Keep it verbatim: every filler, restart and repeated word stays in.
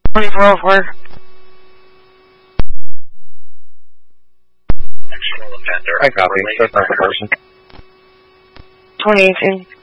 twenty-four oh four. I copy. That's not the person. twenty eighteen.